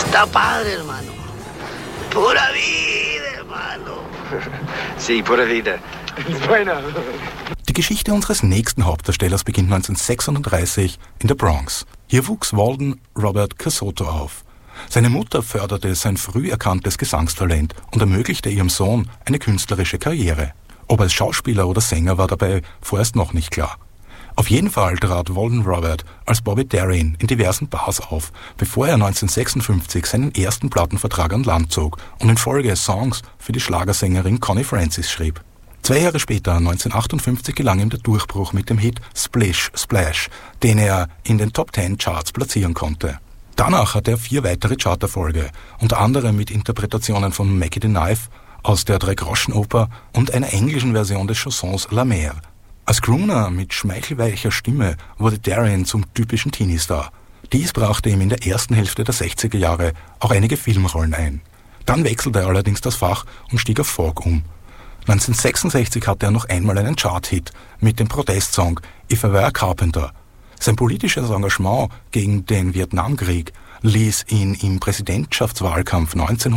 Está padre, hermano. Pura vida, hermano. Sí, pura vida. Bueno. Die Geschichte unseres nächsten Hauptdarstellers beginnt 1936 in der Bronx. Hier wuchs Walden Robert Casotto auf. Seine Mutter förderte sein früh erkanntes Gesangstalent und ermöglichte ihrem Sohn eine künstlerische Karriere. Ob als Schauspieler oder Sänger war dabei vorerst noch nicht klar. Auf jeden Fall trat Walden Robert als Bobby Darin in diversen Bars auf, bevor er 1956 seinen ersten Plattenvertrag an Land zog und in Folge Songs für die Schlagersängerin Connie Francis schrieb. 2 Jahre später, 1958, gelang ihm der Durchbruch mit dem Hit Splish Splash, den er in den Top 10 Charts platzieren konnte. Danach hatte er 4 weitere Charterfolge, unter anderem mit Interpretationen von Mackie the Knife aus der Drei-Groschen-Oper und einer englischen Version des Chansons La Mer. Als Crooner mit schmeichelweicher Stimme wurde Darin zum typischen Teenie-Star. Dies brachte ihm in der ersten Hälfte der 60er Jahre auch einige Filmrollen ein. Dann wechselte er allerdings das Fach und stieg auf Folk um. 1966 hatte er noch einmal einen Chart-Hit mit dem Protestsong If I Were a Carpenter. Sein politisches Engagement gegen den Vietnamkrieg ließ ihn im Präsidentschaftswahlkampf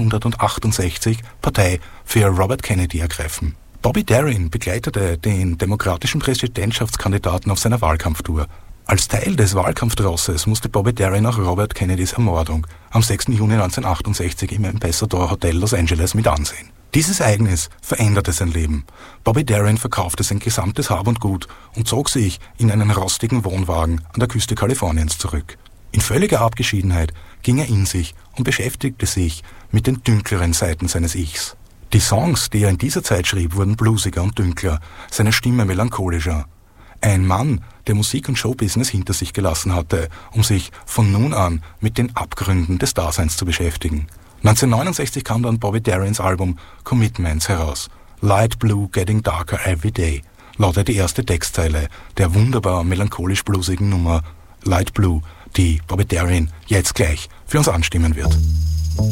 1968 Partei für Robert Kennedy ergreifen. Bobby Darin begleitete den demokratischen Präsidentschaftskandidaten auf seiner Wahlkampftour. Als Teil des Wahlkampftrosses musste Bobby Darin auch Robert Kennedys Ermordung am 6. Juni 1968 im Ambassador Hotel Los Angeles mit ansehen. Dieses Ereignis veränderte sein Leben. Bobby Darin verkaufte sein gesamtes Hab und Gut und zog sich in einen rostigen Wohnwagen an der Küste Kaliforniens zurück. In völliger Abgeschiedenheit ging er in sich und beschäftigte sich mit den dunkleren Seiten seines Ichs. Die Songs, die er in dieser Zeit schrieb, wurden bluesiger und dünkler, seine Stimme melancholischer. Ein Mann, der Musik- und Showbusiness hinter sich gelassen hatte, um sich von nun an mit den Abgründen des Daseins zu beschäftigen. 1969 kam dann Bobby Darins Album Commitments heraus. Light Blue Getting Darker Every Day lautet die erste Textzeile der wunderbar melancholisch-bluesigen Nummer Light Blue, die Bobby Darin jetzt gleich für uns anstimmen wird.